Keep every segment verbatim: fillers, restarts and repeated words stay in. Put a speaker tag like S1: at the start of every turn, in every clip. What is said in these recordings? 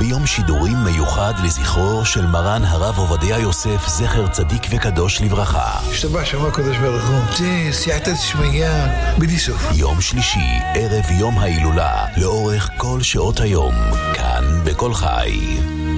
S1: היום שידורים מיוחד לזכרו של מרן הרב עובדיה יוסף, זכר צדיק וקדוש לברכה.
S2: השתבח שמו הקדוש ברוך הוא. זה סייעתא דשמיא בלי סוף.
S1: יום שלישי, ערב יום ההילולה, לאורך כל שעות היום, כאן בכל חי.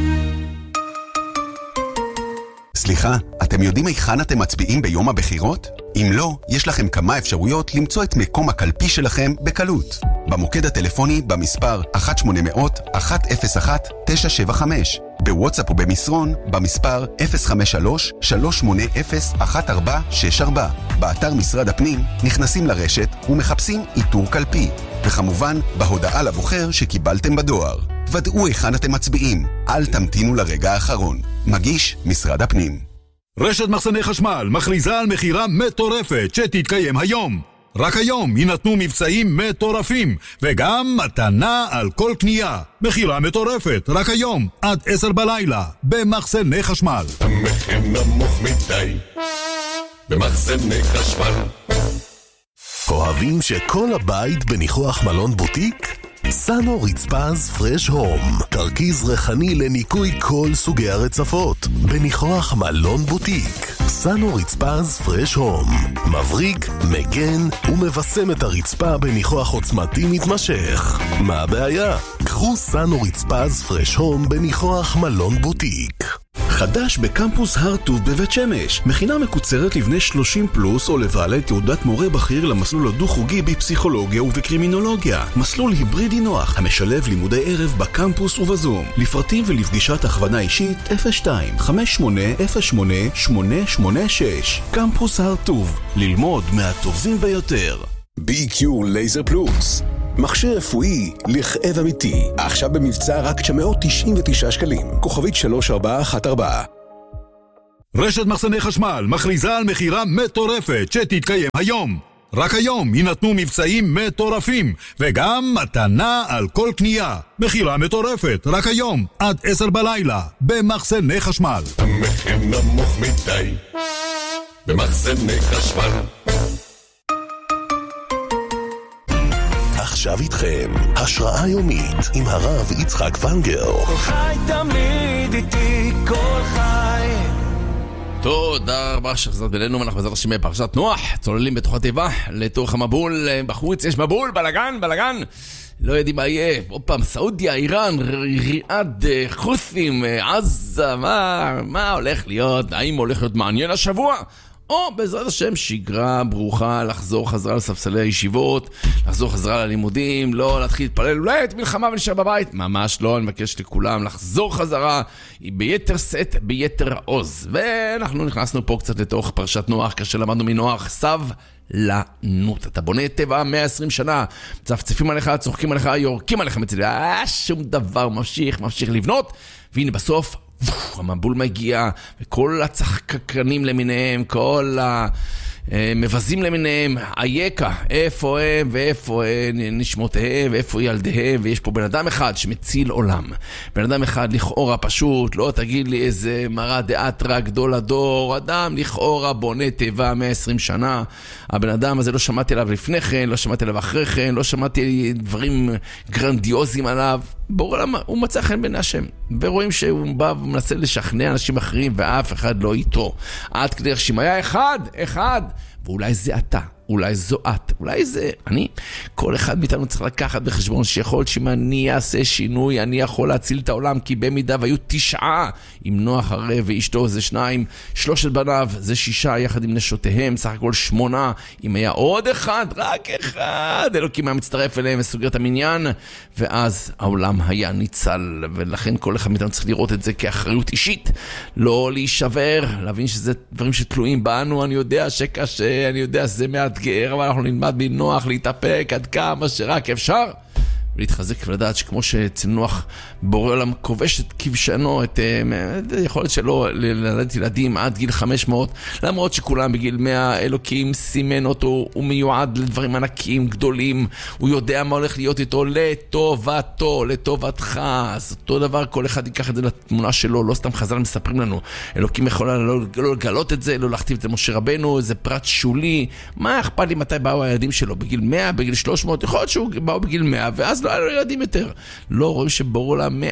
S3: סליחה, אתם יודעים היכן אתם מצביעים ביום הבחירות? אם לא, יש לכם כמה אפשרויות למצוא את מקום הקלפי שלכם בקלות. במוקד הטלפוני במספר אחת שמונה אפס אפס אחת אפס אחת תשע שבע חמש, בוואטסאפ או במסרון במספר אפס חמש שלוש שלוש שמונה אפס אחת ארבע שש ארבע. באתר משרד הפנים נכנסים לרשת ומחפשים איתור קלפי, וכמובן בהודעה לבוחר שקיבלתם בדואר. ודאו היכן אתם מצביעים, אל תמתינו לרגע האחרון. מגיש משרד הפנים.
S4: רשת מחסני חשמל מכריזה על מחירה מטורפת שתתקיים היום. רק היום יינתנו מבצעים מטורפים, וגם מתנה על כל קנייה. מחירה מטורפת, רק היום, עד עשר בלילה, במחסני חשמל.
S5: המחיר נמוך מדי, במחסני חשמל.
S1: אוהבים שכל הבית בניחוח מלון בוטיק? סאנו רצפז פרש הום, תרכיז ריחני לניקוי כל סוגי הרצפות, בניחוח מלון בוטיק. סאנו רצפז פרש הום, מבריק, מגן ומבסם את הרצפה בניחוח עוצמתי מתמשך. מה הבעיה? קחו סאנו רצפז פרש הום בניחוח מלון בוטיק. חדש בקמפוס הר טוב בבית שמש, מכינה מקוצרת לבני שלושים פלוס או לבעלי תעודת מורה בכיר למסלול הדו-חוגי בפסיכולוגיה ובקרימינולוגיה. מסלול היברידי נוח המשלב לימודי ערב בקמפוס ובזום. לפרטים ולפגישת הכוונה אישית אפס שתיים חמש שמונה אפס שמונה שמונה שמונה שש. קמפוס הר טוב, ללמוד מהטובים ביותר.
S6: בי קיו לייזר פלוס, מכשיר רפואי לכאב אמיתי, עכשיו במבצע רק תשע מאות תשעים ותשעה שקלים, כוכבית שלוש ארבע אחת ארבע.
S4: רשת מחסני חשמל מכריזה על מחירה מטורפת שתתקיים היום. רק היום יינתנו מבצעים מטורפים, וגם מתנה על כל קנייה. מחירה מטורפת, רק היום, עד עשר בלילה, במחסני חשמל.
S5: המחיר נמוך מדי, במחסני חשמל.
S1: עכשיו איתכם, השראה יומית עם הרב יצחק ונגר.
S7: כל חי תמיד איתי, כל חי.
S8: תודה רבה שחזרת בינינו, ואנחנו בעזרת השם בפרשת נוח, צוללים בתוך התיבה לתוך המבול. בחוץ יש מבול, בלגן, בלגן, לא יודעים מה יהיה. עוד פעם, סעודיה, איראן, ריאד, חות'ים, עזה, מה, מה הולך להיות? האם הולך להיות מעניין השבוע? או בעזרת השם שגרה ברוכה, לחזור חזרה לספסלי הישיבות, לחזור חזרה ללימודים, לא להתחיל להתפלל, אולי את מלחמה ונשאר בבית, ממש לא. אני מבקש לכולם לחזור חזרה ביתר סט, ביתר עוז. ואנחנו נכנסנו פה קצת לתוך פרשת נוח, כאשר למדנו מנוח סבלנות. אתה בונה טבע מאה ועשרים שנה, צפצפים עליך, צוחקים עליך, יורקים עליך מצידי, אה, שום דבר, ממשיך, ממשיך לבנות, והנה בסוף המבול מגיע, וכל הצחקקנים למיניהם, כל המבזים למיניהם, אייכה, איפה הם ואיפה נשמותיהם ואיפה ילדיהם. ויש פה בן אדם אחד שמציל עולם, בן אדם אחד לכאורה פשוט, לא תגיד לי איזה מראה דאתרא גדול הדור, אדם לכאורה בונה טבע מאה ועשרים שנה. הבן אדם הזה לא שמעתי עליו לפני כן, לא שמעתי עליו אחרי כן, לא שמעתי דברים גרנדיוזיים עליו. ברור למה, הוא מצא חן בין השם, ורואים שהוא בא ומנסה לשכנע אנשים אחרים ואף אחד לא איתו, עד כדי רשימה אחד, אחד, ואולי זה אתה, אולי זו את, אולי זה אני. כל אחד מאיתנו צריך לקחת בחשבון שיכול להיות שאם אני אעשה שינוי, אני יכול להציל את העולם, כי במידה והיו תשעה, עם נוח הרי ואשתו זה שניים, שלושת בניו זה שישה יחד עם נשותיהם, סך הכל שמונה. אם היה עוד אחד, רק אחד, אלוקים היה מצטרף אליהם וסוגר את המניין, ואז העולם היה ניצל. ולכן כל אחד מאיתנו צריך לראות את זה כאחריות אישית, לא להישבר, להבין שזה דברים שתלויים בנו. אני יודע שקשה, אני יודע שזה מאתגר, אבל אנחנו נלמד בנוח להתאפק עד כמה שרק אפשר, ולהתחזק ולדעת שכמו שאצל נוח בורא עולם כובש את כבשנו, את יכולת שלו ללדת ילדים עד גיל חמש מאות, למרות שכולם בגיל מאה, אלוקים סימן אותו, הוא מיועד לדברים ענקיים גדולים, הוא יודע מה הולך להיות איתו לטובתו, לטובתך. אז אותו דבר, כל אחד ייקח את זה לתמונה שלו, לא סתם חז"ל מספרים לנו, אלוקים יכול לא, לא לגלות את זה, לא להכתיב את משה רבנו, זה פרט שולי. מה אכפת לי מתי באו הילדים שלו, בגיל מאה, בגיל שלוש מאות, יכול להיות שהוא באו בגיל מאה, ואז לא היה לו ילדים יותר. לא רואים שבורא לה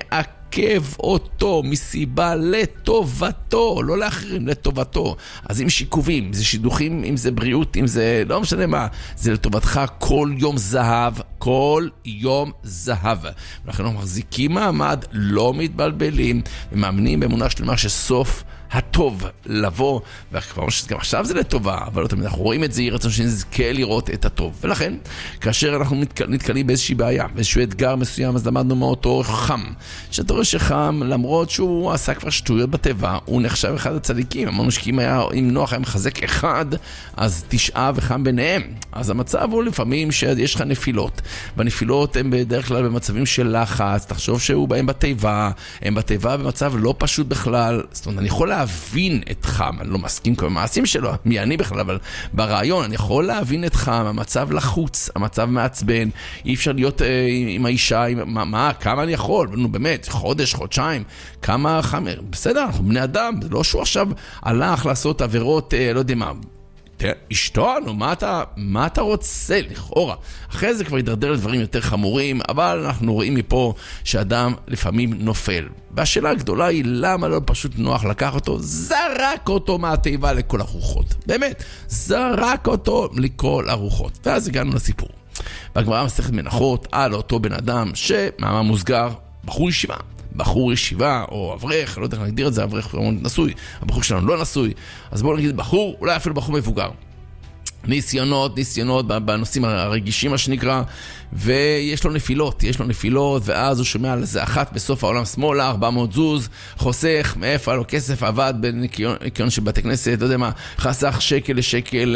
S8: לעכב אותו מסיבה לטובתו, לא לאחרים, לטובתו. אז אם שיקובים, אם זה שידוכים, אם זה בריאות, אם זה לא משנה מה, זה לטובתך כל יום זהב, כל יום זהב. ולכן אנחנו מחזיקים מעמד, לא מתבלבלים, ומאמנים באמונה שלמה שסוף הטוב לבוא, וכבר שגם עכשיו זה לטובה, אבל לא תמיד אנחנו רואים את זה, יהיה רצון שנזכה לראות את הטוב. ולכן, כאשר אנחנו נתקלים באיזושהי בעיה, באיזשהו אתגר מסוים, אז למדנו מאותו חם. שאתה רואה שחם, למרות שהוא עשה כבר שטויות בטבע, הוא נחשב אחד הצדיקים. אמרנו שכי אם נוח היה מחזק אחד, אז תשעה וחם ביניהם. אז המצב הוא לפעמים שיש לך נפילות, והנפילות הן בדרך כלל במצבים של לחץ, תחשוב שהוא בהם בטבע, הם בטבע במצב לא פשוט בכלל. זאת אומרת, אני יכול להבין את חם, אני לא מסכים כל המעשים שלו, מי אני בכלל, אבל ברעיון אני יכול להבין את חם, המצב לחוץ, המצב מעצבן, אי אפשר להיות אה, עם האישה, עם, מה, מה, כמה אני יכול, נו באמת, חודש, חודשיים, כמה חם, בסדר, אנחנו בני אדם, זה לא שהוא עכשיו הלך לעשות עבירות, אה, לא יודע מה, אשתו, נו, מה אתה, מה אתה רוצה, לכאורה? אחרי זה כבר ידרדר לדברים יותר חמורים, אבל אנחנו רואים מפה שאדם לפעמים נופל. והשאלה הגדולה היא, למה לא פשוט נוח לקח אותו? זרק אותו מהטבע לכל הרוחות. באמת, זרק אותו לכל הרוחות. ואז הגענו לסיפור. והגמרא מסכת מנחות על אותו בן אדם שמאמר מוסגר, בחור ישיבה. בחור ישיבה או אברך, לא יודע איך נגדיר את זה, אברך נשוי, הבחור שלנו לא נשוי, אז בואו נגיד בחור, אולי אפילו בחור מבוגר. ניסיונות, ניסיונות בנושאים הרגישים מה שנקרא, ויש לו נפילות, יש לו נפילות, ואז הוא שומע על זה אחת בסוף העולם שמאלה, ארבע מאות זוז, חוסך, מאיפה לו כסף, עבד בניקיון של בתי כנסת, לא יודע מה, חסך שקל לשקל,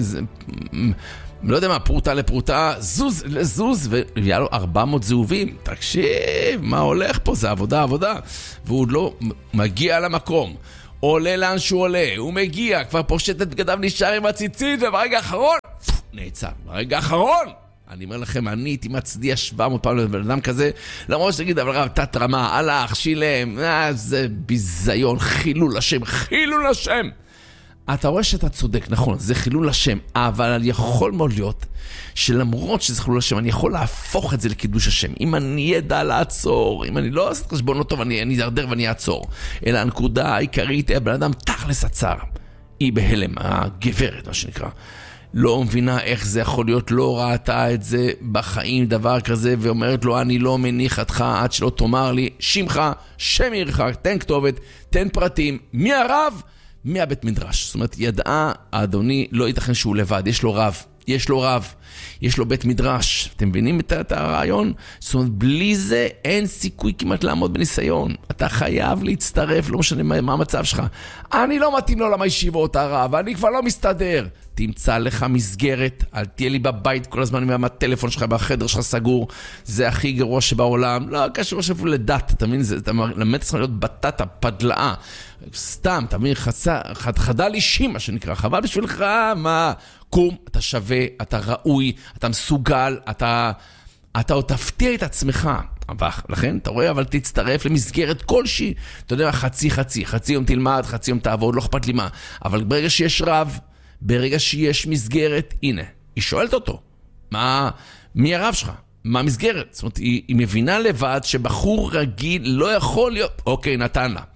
S8: לא יודע מה, פרוטה לפרוטה, זוז לזוז, והיה לו ארבע מאות זהובים. תקשיב, מה הולך פה? זה עבודה, עבודה. והוא לא מגיע למקום. עולה לאן שהוא עולה, הוא מגיע, כבר פושט את בגדיו, נשאר עם הציצית, וברגע האחרון, נעצר. ברגע האחרון, אני אומר לכם, אני הייתי מצדיע שבע מאות פעם לבן אדם כזה, למרות שתגיד, אבל רב, תת רמה, הלך, שילם, אה, זה ביזיון, חילול השם, חילול השם. אתה רואה שאתה צודק, נכון, זה חילול השם, אבל יכול מאוד להיות שלמרות שזה חילול השם, אני יכול להפוך את זה לקידוש השם. אם אני ידע לעצור, אם אני לא אעשה את חשבונו טוב, אני, אני אדרדר ואני אעצור. אלא הנקודה העיקרית, הבן אדם תכלס עצר. היא בהלם, הגברת, מה שנקרא. לא מבינה איך זה יכול להיות, לא ראתה את זה בחיים, דבר כזה, ואומרת לו, אני לא מניח אותך עד שלא תאמר לי, שמך, שם עירך, תן כתובת, תן פרטים, מי הרב? מהבית מדרש. זאת אומרת, ידעה, האדוני לא ייתכן שהוא לבד, יש לו רב, יש לו רב, יש לו בית מדרש. אתם מבינים את, את הרעיון? זאת אומרת, בלי זה אין סיכוי כמעט לעמוד בניסיון. אתה חייב להצטרף, לא משנה מה, מה המצב שלך. אני לא מתאים לעולם הישיבות הרב, אני כבר לא מסתדר. תמצא לך מסגרת, אל תהיה לי בבית כל הזמן עם הטלפון שלך בחדר שלך סגור, זה הכי גרוע שבעולם. לא, קשור שאפילו לדת, אתה מבין? אתה למד צריך להיות בטטה, פדלאה, סתם, אתה מבין? חד, חדל אישי, מה שנקרא, חבל בשבילך, מה? קום, אתה שווה, אתה ראוי, אתה מסוגל, אתה, אתה עוד תפתיע את עצמך. לכן, אתה רואה, אבל תצטרף למסגרת כלשהי. אתה יודע, חצי חצי, חצי יום תלמד, חצי יום תעבוד, לא אכפת לי מה. אבל ברגע שיש רב, ברגע שיש מסגרת, הנה, היא שואלת אותו, מה, מי הרב שלך? מה המסגרת? זאת אומרת, היא, היא מבינה לבד שבחור רגיל לא יכול להיות, אוקיי, נתן לה.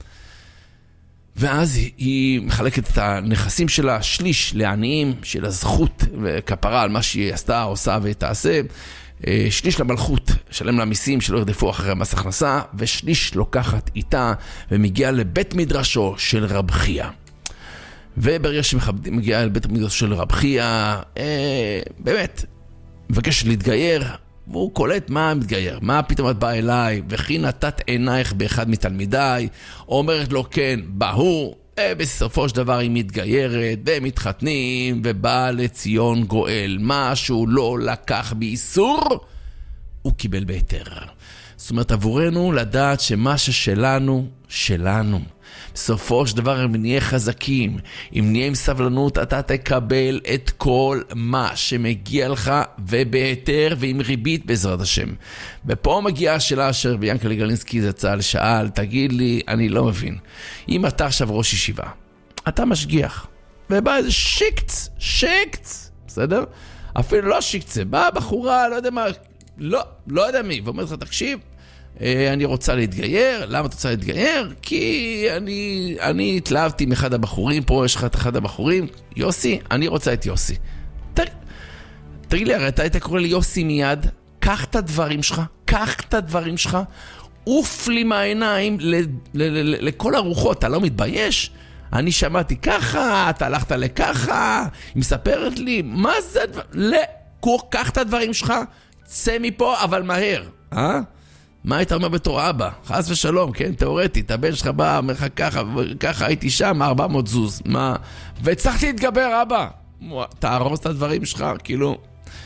S8: ואז היא, היא מחלקת את הנכסים שלה, שליש לעניים, של הזכות וכפרה על מה שהיא עשתה, עושה ותעשה, שליש למלכות, שלם למיסים שלא ירדפו אחרי המס הכנסה, ושליש לוקחת איתה ומגיעה לבית מדרשו של רב חייא. וברגע שמגיעה אל בית המדרש של רב חייא, אה, באמת, מבקש להתגייר, והוא קולט מה מתגייר, מה פתאום את באה אליי, וכי נתת עינייך באחד מתלמידיי, אומרת לו כן, בהוא, אה, בסופו של דבר היא מתגיירת, והם מתחתנים, ובא לציון גואל, מה שהוא לא לקח באיסור, הוא קיבל בהיתר. זאת אומרת, עבורנו לדעת שמה ששלנו, שלנו. בסופו של דבר, אם נהיה חזקים, אם נהיה עם סבלנות, אתה תקבל את כל מה שמגיע לך, ובהיתר ועם ריבית בעזרת השם. ופה מגיעה השאלה אשר ביאנקל'ה גלינסקי זצ"ל שאל, תגיד לי, אני לא מבין, אם אתה עכשיו ראש ישיבה, אתה משגיח, ובא איזה שיקץ, שיקץ, בסדר? אפילו לא שיקצה, באה בחורה, לא יודע מה, לא, לא יודע מי, ואומרת לך, תקשיב, אני רוצה להתגייר. למה אתה רוצה להתגייר? כי אני, אני התלהבתי מאחד הבחורים, פה יש לך את אחד הבחורים, יוסי, אני רוצה את יוסי. תגיד, תגיד לי, הרי אתה היית קורא לי יוסי מיד, קח את הדברים שלך, קח את הדברים שלך, אוף לי מהעיניים ל, ל, ל, ל, לכל הרוחות, אתה לא מתבייש? אני שמעתי ככה, אתה הלכת לככה, היא מספרת לי, מה זה הדבר? לא, קח את הדברים שלך, צא מפה, אבל מהר, אה? מה היית אומר בתור אבא? חס ושלום, כן, תיאורטית, הבן שלך בא, אומר לך ככה, ככה הייתי שם, ארבע מאות זוז, מה? והצלחתי להתגבר, אבא. תארוס את הדברים שלך, כאילו,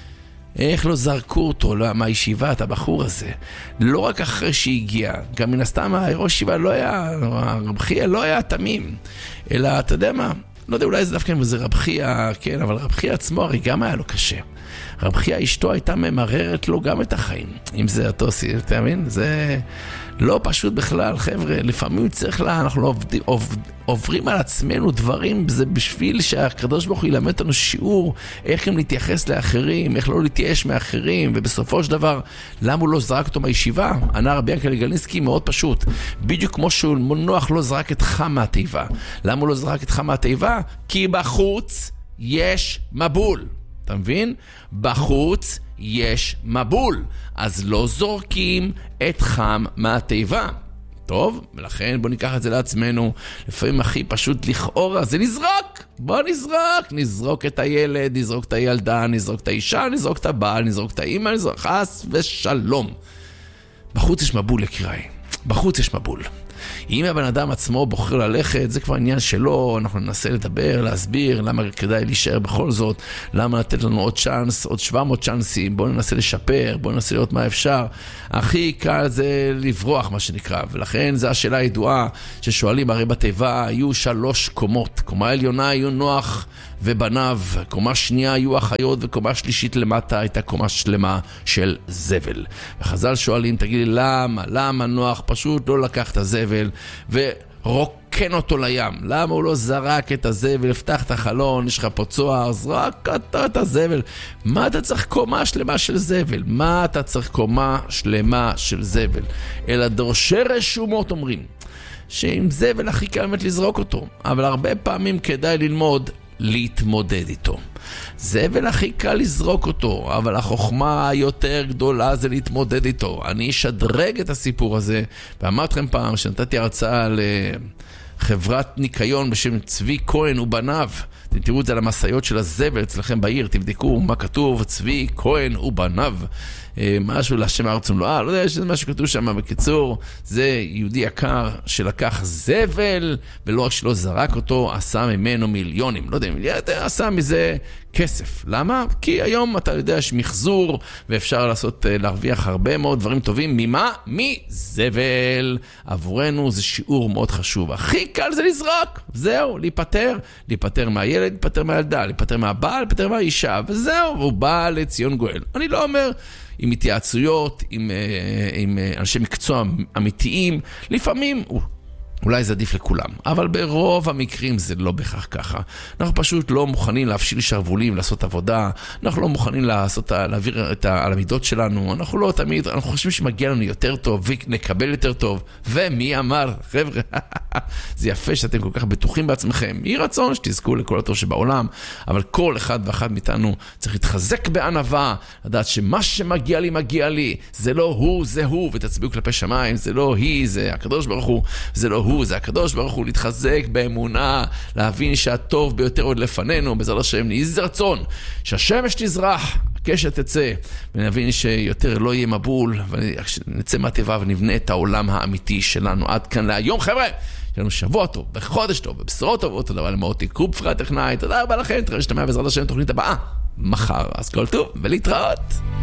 S8: איך לא זרקו אותו לא, מהישיבה, את הבחור הזה? לא רק אחרי שהגיע, גם מן הסתם הראש ישיבה לא היה, הרב חייה לא היה תמים, אלא, אתה יודע מה? לא יודע, אולי זה דווקא אם זה רב חייה, כן, אבל רב חייה עצמו הרי גם היה לו קשה. רב חייה אשתו הייתה ממררת לו גם את החיים. אם זה אותו סי, אתה מבין? זה לא פשוט בכלל, חבר'ה. לפעמים צריך לה, אנחנו עובדים, עוברים על עצמנו דברים, זה בשביל שהקדוש ברוך הוא ילמד אותנו שיעור, איך הם להתייחס לאחרים, איך לא להתייאש מאחרים, ובסופו של דבר, למה הוא לא זרק אותו מהישיבה? ענה רבי ינקלה גלינסקי מאוד פשוט. בדיוק כמו שהוא נוח לא זרק אתך מהתיבה. למה הוא לא זרק אתך מהתיבה? כי בחוץ יש מבול. אתה מבין? בחוץ יש מבול, אז לא זורקים את חם מהתיבה. טוב, ולכן בוא ניקח את זה לעצמנו. לפעמים הכי פשוט לכאורה זה נזרוק. בוא נזרוק, נזרוק את הילד, נזרוק את הילדה, נזרוק את האישה, נזרוק את הבעל, נזרוק את האמא, נזרוק חס ושלום. בחוץ יש מבול, יקיריי. בחוץ יש מבול. אם הבן אדם עצמו בוחר ללכת, זה כבר עניין שלו, אנחנו ננסה לדבר, להסביר למה כדאי להישאר בכל זאת, למה לתת לנו עוד צ'אנס, עוד שבע מאות צ'אנסים, בואו ננסה לשפר, בואו ננסה לראות מה אפשר. הכי קל זה לברוח, מה שנקרא, ולכן זו השאלה הידועה ששואלים, הרי בתיבה היו שלוש קומות, קומה עליונה היו נוח ובניו, קומה שנייה היו החיות, וקומה שלישית למטה הייתה קומה שלמה של זבל. וחז"ל שואלים, תגיד לי, למה? למה נוח פשוט לא לקח את הזבל ורוקן אותו לים? למה הוא לא זרק את הזבל, הפתח את החלון, יש לך פה צוהר, זרק את הזבל? מה אתה צריך קומה שלמה של זבל? מה אתה צריך קומה שלמה של זבל? אלא דורשי רשומות אומרים שעם זבל הכי קל באמת לזרוק אותו, אבל הרבה פעמים כדאי ללמוד להתמודד איתו. זבל הכי קל לזרוק אותו, אבל החוכמה היותר גדולה זה להתמודד איתו. אני אשדרג את הסיפור הזה, ואמרתי לכם פעם שנתתי הרצאה לחברת ניקיון בשם צבי כהן ובניו. אתם תראו את זה על המסעיות של הזבל אצלכם בעיר, תבדקו מה כתוב, צבי כהן ובניו. משהו לשם הארץ ומלואה, לא יודע, יש משהו כתוב שם. בקיצור, זה יהודי יקר שלקח זבל, ולא רק שלא זרק אותו, עשה ממנו מיליונים. לא יודע, מיליארד, עשה מזה כסף. למה? כי היום אתה יודע יש מחזור, ואפשר לעשות, להרוויח הרבה מאוד דברים טובים. ממה? מזבל. עבורנו זה שיעור מאוד חשוב. הכי קל זה לזרוק. זהו, להיפטר. להיפטר מהילד, להיפטר מהילדה, להיפטר מהבעל, להיפטר מהאישה, וזהו, הוא בא לציון גואל. אני לא אומר עם התייעצויות, עם, עם אנשי מקצוע אמיתיים, לפעמים אולי זה עדיף לכולם, אבל ברוב המקרים זה לא בכך ככה. אנחנו פשוט לא מוכנים להפשיל שרבולים, לעשות עבודה, אנחנו לא מוכנים לעשות, להעביר את הלמידות שלנו, אנחנו לא תמיד, אנחנו חושבים שמגיע לנו יותר טוב ונקבל יותר טוב, ומי אמר, חבר'ה, זה יפה שאתם כל כך בטוחים בעצמכם, יהי רצון שתזכו לכל הטוב שבעולם, אבל כל אחד ואחד מאיתנו צריך להתחזק בענווה, לדעת שמה שמגיע לי מגיע לי, זה לא הוא, זה הוא, ותצביעו כלפי שמיים, זה לא היא, זה הקדוש ברוך הוא, זה לא הוא, זה הקדוש ברוך הוא, להתחזק באמונה, להבין שהטוב ביותר עוד לפנינו, בעזרת השם, יהי רצון שהשמש תזרח, הקשת תצא, ונבין שיותר לא יהיה מבול, ונצא מהטבע ונבנה את העולם האמיתי שלנו. עד כאן להיום, חבר'ה, יש לנו שבוע טוב, וחודש טוב, ובשורות טובות. תודה רבה למוטי קרופפרה הטכנאי, תודה רבה לכם, תראה שאתה בעזרת השם תוכנית הבאה מחר, אז כל טוב ולהתראות.